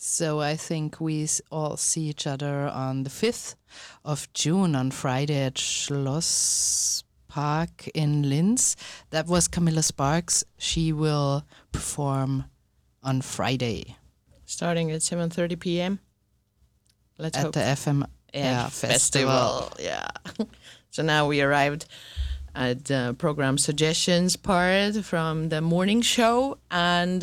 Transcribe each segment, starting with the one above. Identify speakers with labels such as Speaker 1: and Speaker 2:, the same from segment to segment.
Speaker 1: So I think we all see each other on the 5th of June on Friday at Schlosspark in Linz. That was Camilla Sparks. She will perform on Friday.
Speaker 2: Starting at 7:30 p.m. Let's hope.
Speaker 1: At the FMR Festival.
Speaker 2: Yeah. So now we arrived at the program suggestions part from the morning show. And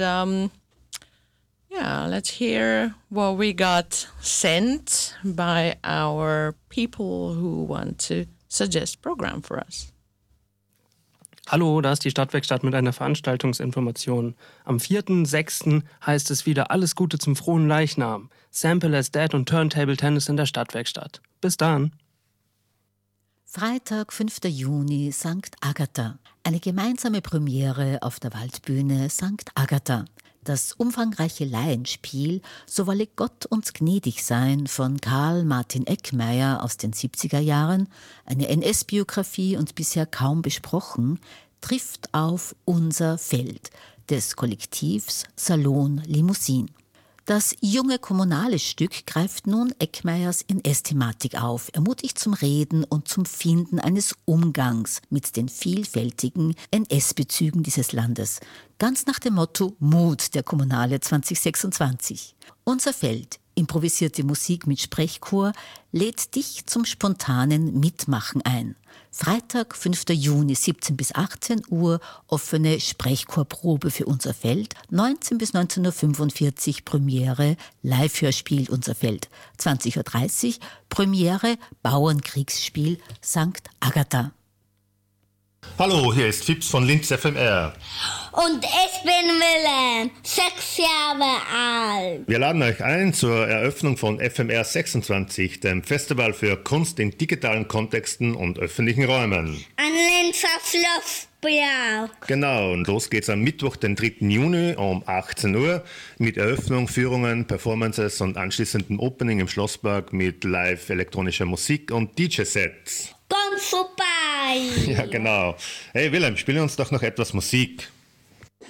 Speaker 2: let's hear what we got sent by our people who want to suggest program for us.
Speaker 3: Hallo, da ist die Stadtwerkstatt mit einer Veranstaltungsinformation. Am 4.6. heißt es wieder alles Gute zum frohen Leichnam. Sample as Dead und Turntable Tennis in der Stadtwerkstatt. Bis dann.
Speaker 4: Freitag, 5. Juni, St. Agatha. Eine gemeinsame Premiere auf der Waldbühne St. Agatha. Das umfangreiche Laienspiel So wolle Gott uns gnädig sein von Karl Martin Eckmeier aus den 70er Jahren, eine NS-Biografie und bisher kaum besprochen, trifft auf Unser Feld des Kollektivs Salon Limousin. Das junge kommunale Stück greift nun Eckmeiers NS-Thematik auf, ermutigt zum Reden und zum Finden eines Umgangs mit den vielfältigen NS-Bezügen dieses Landes. Ganz nach dem Motto Mut der Kommunale 2026. Unser Feld, improvisierte Musik mit Sprechchor, lädt dich zum spontanen Mitmachen ein. Freitag, 5. Juni, 17 bis 18 Uhr, offene Sprechchorprobe für Unser Feld, 19 bis 19.45 Uhr Premiere, Live-Hörspiel Unser Feld, 20.30 Uhr Premiere, Bauernkriegsspiel St. Agatha.
Speaker 5: Hallo, hier ist Fips von Linz FMR.
Speaker 6: Und ich bin Willem, 6 Jahre alt.
Speaker 5: Wir laden euch ein zur Eröffnung von FMR 26, dem Festival für Kunst in digitalen Kontexten und öffentlichen Räumen.
Speaker 6: Ein Linzer Schlossblau.
Speaker 5: Genau, und los geht's am Mittwoch, den 3. Juni um 18 Uhr mit Eröffnung, Führungen, Performances und anschließendem Opening im Schlosspark mit live elektronischer Musik und DJ-Sets.
Speaker 6: Komm vorbei.
Speaker 5: Ja, genau. Hey Willem, spiele uns doch noch etwas Musik.